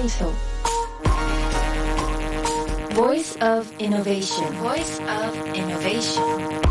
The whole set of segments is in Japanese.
送 Voice of Innovation Voice of Innovation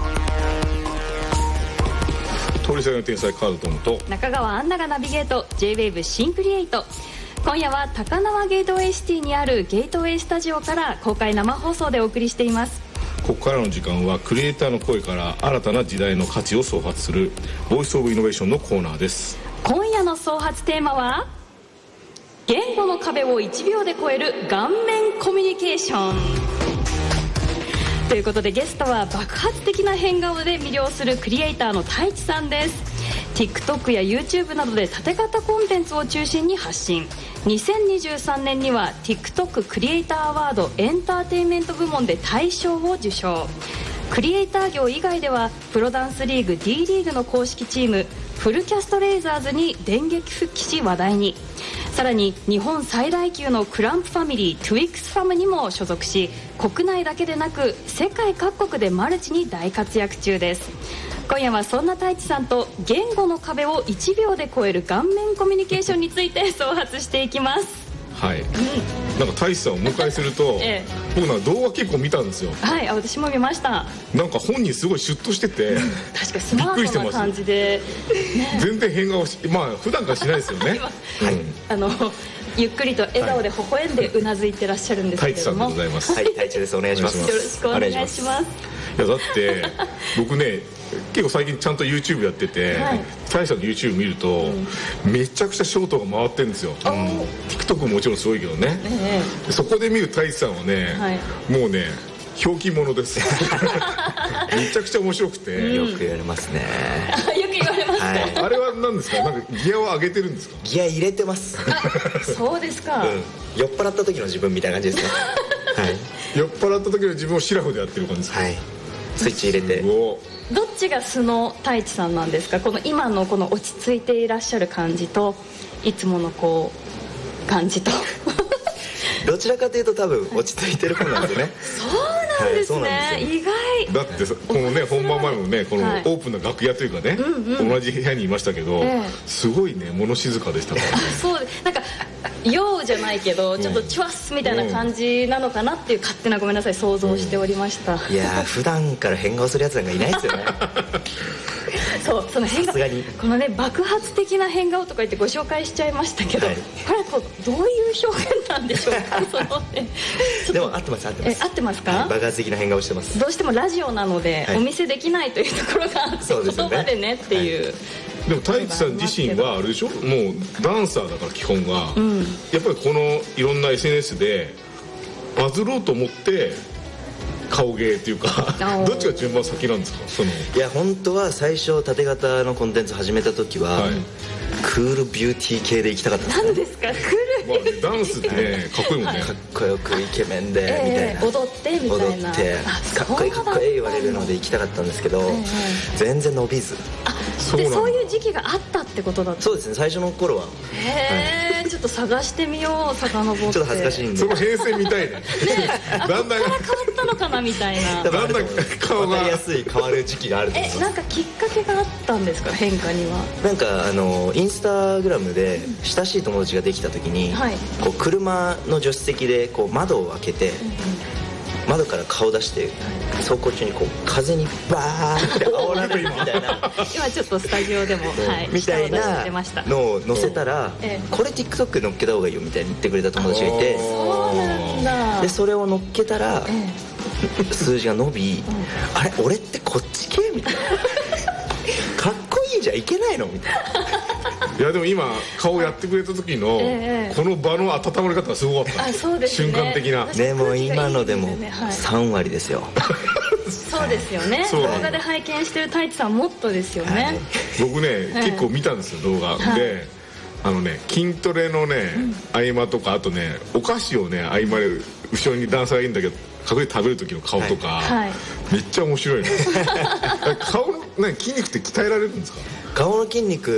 通りすがりの天才カードトムと中川アンナがナビゲート J-WAVE シンクリエイト。今夜は高輪ゲートウェイシティにあるゲートウェイスタジオから公開生放送でお送りしています。 ここからの時間はクリエイターの声から新たな時代の価値を創発するボイスオブイノベーションのコーナーです。 今夜の創発テーマは言語の壁を1秒で越える顔面コミュニケーションということで、ゲストは爆発的な変顔で魅了するクリエイターの太一さんです。 TikTok や YouTube などで縦型コンテンツを中心に発信。2023年には TikTok クリエイターアワードエンターテインメント部門で大賞を受賞。クリエイター業以外ではプロダンスリーグ D リーグの公式チームフルキャストレイザーズに電撃復帰し話題に。さらに日本最大級のクランプファミリー Twix ファムにも所属し、国内だけでなく世界各国でマルチに大活躍中です。今夜はそんな太一さんと言語の壁を1秒で越える顔面コミュニケーションについて創発していきます。 はい、なんか太一さんをお迎えすると、僕なんか動画結構見たんですよ。 はい、私も見ました。 なんか本人すごいシュッとしてて、 確かにスマートな感じで、ね、 全然変顔まあ普段からしないですよね。 ゆっくりと笑顔で微笑んでうなずいてらっしゃるんですけれども、 太一さんでございます。 はい、太一です。お願いします。 よろしくお願いします。 いやだって僕ね結構最近ちゃんと YouTube やってて、太一さんの YouTube 見ると、めちゃくちゃショートが回ってるんですよ。TikTok ももちろんすごいけどね、そこで見る太一さんはね、もうねひょうきん者です。めちゃくちゃ面白くて、 よく言われますね。 よく言われますか。 あれは何ですか、なんかギアを上げてるんですか。 ギア入れてます。 そうですか。 酔っ払った時の自分みたいな感じですね。 酔っ払った時の自分をシラフでやってる感じですか。 スイッチ入れて。 どっちが素の太一さんなんですか。この今のこの落ち着いていらっしゃる感じといつものこう感じとどちらかというと多分落ち着いてる方なんですよね。 そうなんですね、意外だってこのね本番前もねこのオープンな楽屋というかね、同じ部屋にいましたけど、すごいね物静かでしたからね。 そうなんかようじゃないけどちょっとチュワスみたいな感じなのかなっていう勝手なごめんなさい想像しておりました。 いや普段から変顔するやつなんかいないですよね。 その変顔、このね爆発的な変顔とか言ってご紹介しちゃいましたけど、これはこうどういう表現なんでしょうか。 でも合ってます。合ってますか。 爆発的な変顔してます。 どうしてもラジオなのでお見せできないというところがあって、言葉でねっていう。 でも太一さん自身はあれでしょ、もうダンサーだから基本が、やっぱりこのいろんな SNS でバズろうと思って顔芸っていうかどっちが順番先なんですか。 いや本当は最初縦型のコンテンツ始めた時は、クールビューティー系で行きたかったんです。 何ですかクール、 ダンスってねかっこいいもんね。 かっこよくイケメンでみたいな、 踊ってみたいな、 踊ってかっこいいかっこいい言われるので行きたかったんですけど、全然伸びず。 そういう時期があったってことだった。 そうですね、最初の頃は。 ちょっと探してみよう、遡って。 ちょっと恥ずかしいんでその変遷みたいね。 だんだん変わったのかなみたいな。 だんだん顔が分かりやすい変わる時期があると思います。 なんかきっかけがあったんですか、変化には。 なんかインスタグラムで親しい友達ができた時に、こう車の助手席でこう窓を開けて、窓から顔出して走行中にこう風にバーって煽られるみたいな今ちょっとスタジオでもみたいなのを載せたら、これ TikTok で載っけた方がいいよみたいに言ってくれた友達がいて、 そうなんだ。 でそれを載っけたら数字が伸び、あれ俺ってこっち系みたいな、かっこいいじゃいけないのみたいな。 いやでも今顔やってくれた時のこの場の温まり方がすごかった。 そうですね、 瞬間的な。 でも今のでも3割ですよ。 そうですよね。動画で拝見してる太一さんもっとですよね。 僕ね結構見たんですよ動画で。筋トレのね合間とか、あとねお菓子をね合間で後ろにダンサーがいるんだけど隠れて食べる時の顔とか、めっちゃ面白いね。顔の筋肉って鍛えられるんですか。 顔の筋肉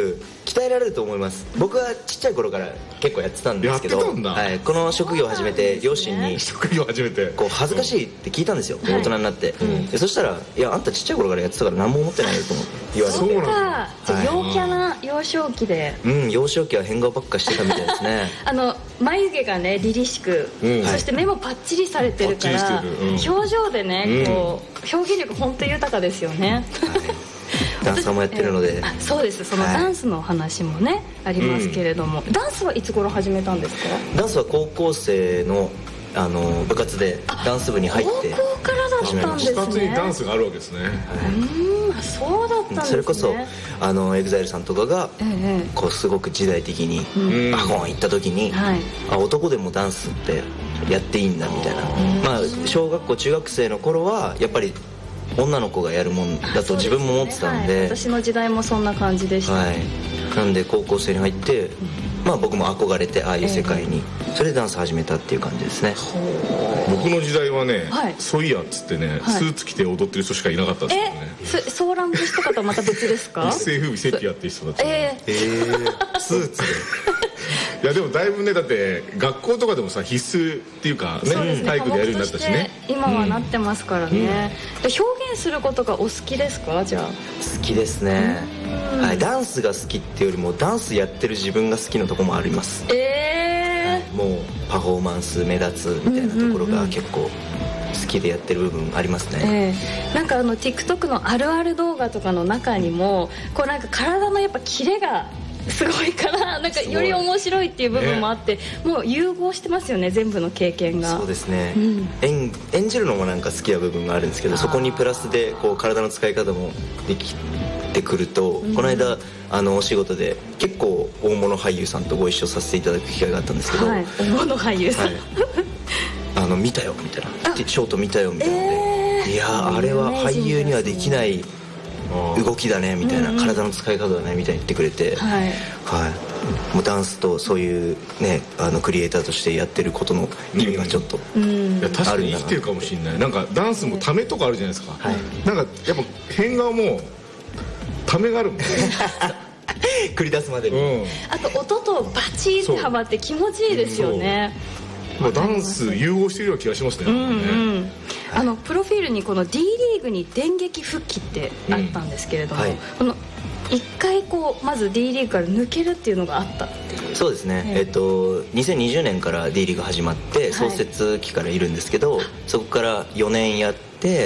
鍛えられると思います。僕はちっちゃい頃から結構やってたんですけど、 やってたんだ。 はい、この職業を始めて両親に職業始めてこう恥ずかしいって聞いたんですよ、大人になって、でそしたら「いやあんたちっちゃい頃からやってたから何も思ってないよ」と言われて。 そうなんだ。 じゃあ陽キャな幼少期で、 幼少期は変顔ばっかしてたみたいですね。 眉毛がね凛々しく、そして目もパッチリされてるから、表情でねこう表現力本当豊かですよね。 ダンサーもやってるので、 そうです。そのダンスの話もねありますけれども、ダンスはいつ頃始めたんですか？ ダンスは高校生の部活でダンス部に入って高校からだったんですね。 部活にダンスがあるわけですね。 そうだったんですね。 それこそEXILE さんとかがこうすごく時代的にバコン行った時に、男でもダンスってやっていいんだみたいな。まあ小学校中学生の頃はやっぱり女の子がやるもんだと自分も思ってたんで、 私の時代もそんな感じでした。 なんで高校生に入ってまあ僕も憧れてああいう世界に、それでダンス始めたっていう感じですね。 僕の時代はね、そういやっつってね、スーツ着て踊ってる人しかいなかったですよね。 ソーラン節とかとはまた別ですか？ 一世風靡セピアっていう人たち。 スーツで。 いやでもだいぶね、だって学校とかでもさ必須っていうかね、体育でやるようになったしね。 今はなってますからね。表現することがお好きですか？じゃあ好きですね。ダンスが好きっていうよりもダンスやってる自分が好きなところもあります。もうパフォーマンス目立つみたいなところが結構好きでやってる部分ありますね。 なんかTikTok のあるある動画とかの中にもこうなんか体のやっぱキレがすごいからなんかより面白いっていう部分もあって、もう融合してますよね、全部の経験が。 そうですね、演じるのもなんか好きな部分があるんですけど、そこにプラスでこう体の使い方もできてくると、この間お仕事で結構大物俳優さんとご一緒させていただく機会があったんですけど、 大物俳優さん、 見たよみたいな、ショート見たよみたいなので、いやあれは俳優にはできない動きだねみたいな、体の使い方だねみたいに言ってくれて、もうダンスとそういうねクリエイターとしてやってることの意味がちょっとあるんだな。 確かに生きてるかもしれない。なんかダンスもためとかあるじゃないですか。なんかやっぱ変顔もためがあるもんね。 繰り出すまでに、 あと音とバチーってはまって気持ちいいですよね。 ダンス融合してるような気がしますね。 プロフィールにこの D リーグに電撃復帰ってあったんですけれども、この一回こうまず D リーグから抜けるっていうのがあったっていう。 そうですね、2020年から D リーグ始まって創設期からいるんですけど、そこから4年やって、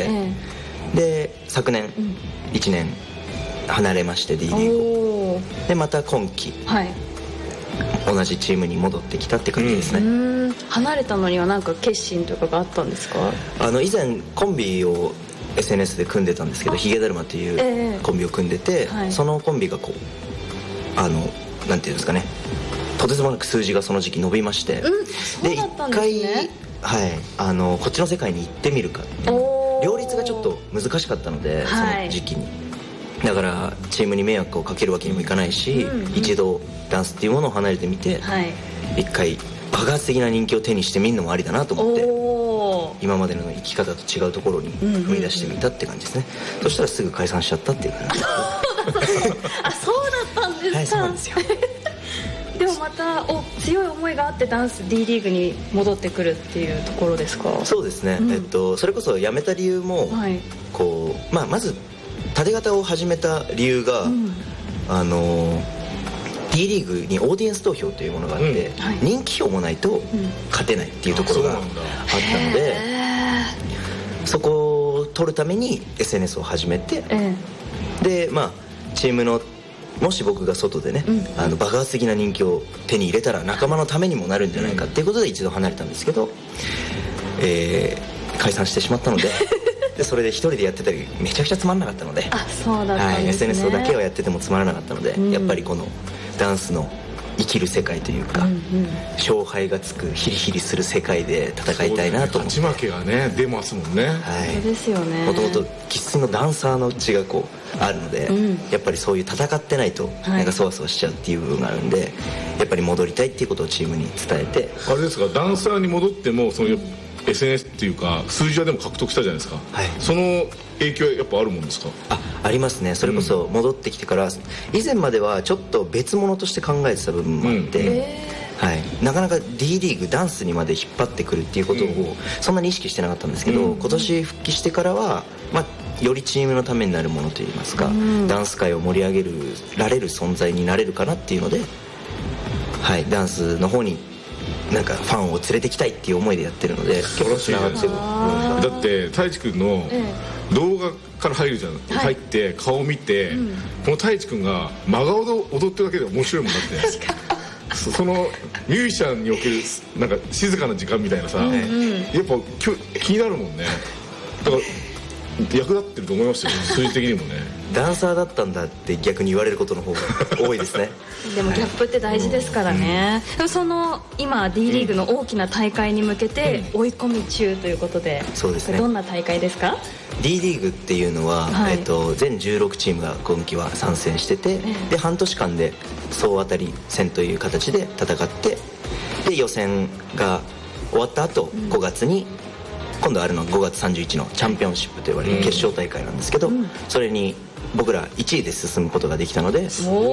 で昨年1年離れまして D リーグを、でまた今季、同じチームに戻ってきたって感じですね。 離れたのには何か決心とかがあったんですか？ 以前コンビを SNS で組んでたんですけど、ヒゲだるまっていうコンビを組んでて、そのコンビがこうなんていうんですかね、とてつもなく数字がその時期伸びまして、で一回こっちの世界に行ってみるかっていう、両立がちょっと難しかったので、その時期に。だからチームに迷惑をかけるわけにもいかないし、一度ダンスっていうものを離れてみて、一回爆発的な人気を手にしてみるのもありだなと思って、今までの生き方と違うところに踏み出してみたって感じですね。そしたらすぐ解散しちゃったっていう感じ。 そうだったんですか？ そうなんですよ。 でもまた強い思いがあってダンス D リーグに戻ってくるっていうところですか？ そうですね、それこそ辞めた理由も、こうまず縦型を始めた理由が、D リーグにオーディエンス投票というものがあって、人気票もないと勝てないっていうところがあったので、そこを取るために SNS を始めて、でチームのもし僕が外でね、爆発的な人気を手に入れたら仲間のためにもなるんじゃないかっていうことで一度離れたんですけど、解散してしまったのででそれで一人でやってたりめちゃくちゃつまらなかったので、 そうだったんですね。 SNS だけをやっててもつまらなかったので、やっぱりこのダンスの生きる世界というか、勝敗がつくヒリヒリする世界で戦いたいなと思って。 勝ち負けがね出ますもんね。 そうですよね。 もともと生粋のダンサーの血がこうあるので、やっぱりそういう戦ってないとなんかそわそわしちゃうっていう部分があるんで、やっぱり戻りたいっていうことをチームに伝えて。 あれですか、ダンサーに戻ってもその SNS っていうか数字はでも獲得したじゃないですか、 はい、 その影響はやっぱあるもんですか？ ありますね。それこそ戻ってきてから、以前まではちょっと別物として考えてた部分もあって、はい、なかなか D リーグダンスにまで引っ張ってくるっていうことをそんなに意識してなかったんですけど、今年復帰してからは、よりチームのためになるものといいますか、ダンス界を盛り上げられる存在になれるかなっていうので、はい、ダンスの方になんかファンを連れてきたいっていう思いでやってるので、結構つながってる。 だって太一君の動画から入るじゃん、入って顔見て、この太一君が真顔で踊ってるだけで面白いもんだってそのミュージシャンにおけるなんか静かな時間みたいなさ、やっぱ気になるもんね。だから役立ってると思いますよ、数字的にもね。 ダンサーだったんだって逆に言われることの方が多いですねでもギャップって大事ですからね、でもその今 D リーグの大きな大会に向けて追い込み中ということで、 そうですね。 どんな大会ですか？ D リーグっていうのは、全16チームが今季は参戦してて、で半年間で総当たり戦という形で戦って、で予選が終わった後、5月に今度あるのは5月31日のチャンピオンシップと呼ばれる決勝大会なんですけど、それに僕ら1位で進むことができたので、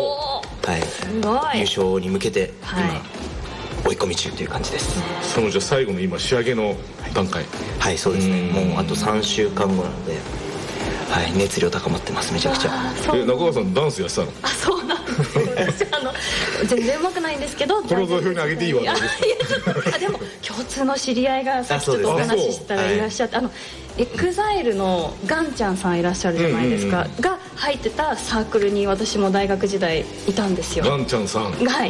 優勝に向けて今、追い込み中という感じです。 そのじゃあ最後の今仕上げの段階。 はい、そうですね。もうあと3週間後なので、はい、熱量高まってます。めちゃくちゃ。 中川さんダンスやってたの？ そうなんですよ。全然うまくないんですけど、 この土俵にあげていいわ。 でも共通の知り合いがさっきちょっとお話ししてたらいらっしゃって、EXILE のガンちゃんさんいらっしゃるじゃないですか、が入ってたサークルに私も大学時代いたんですよ。 ガンちゃんさん、 はい、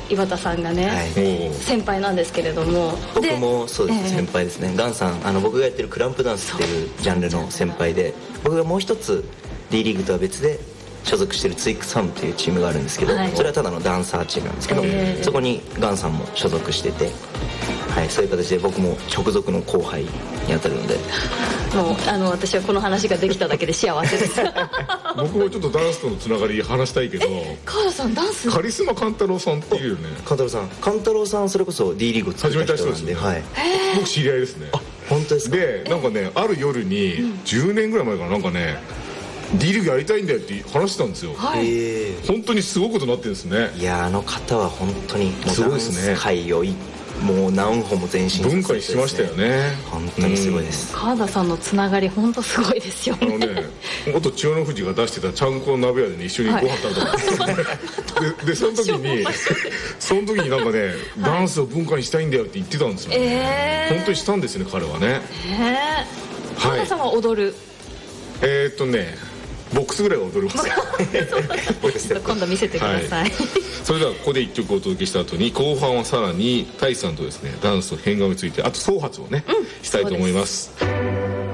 岩田さんがね、先輩なんですけれども、 僕もそうです、先輩ですね。ガンさん、僕がやってるクランプダンスっていうジャンルの先輩で、僕がもう一つ D リーグとは別で所属しているツイックサムというチームがあるんですけど、それはただのダンサーチームなんですけど、そこにガンさんも所属してて、はい、そういう形で僕も直属の後輩に当たるので、 もう私はこの話ができただけで幸せです僕もちょっとダンスとのつながり話したいけど、 川田さんダンスカリスマカンタロウさんっていうよね。 カンタロウさんそれこそ D リーグを作った人なんで、はい、 僕知り合いですね。 本当ですか？ でなんかね、ある夜に10年ぐらい前からなんかね、D リーグやりたいんだよって話してたんですよ。本当にすごいことになってるんですね。 いや、あの方は本当にもうダンス界をもう何歩も前進文化にしましたよね。 本当にすごいです。 川田さんのつながり本当すごいですよね。 元千代の富士が出してたちゃんこの鍋屋でね、一緒にご飯食べたんですよ。でその時になんかね、ダンスを文化にしたいんだよって言ってたんですよね。本当にしたんですよね、彼はね。 川田さんは踊る？ ボックスぐらいは踊ります。 今度見せてください。 それではここで1曲お届けした後に、後半はさらに太一さんとですね、ダンスと変顔について、あと総発をね、したいと思います。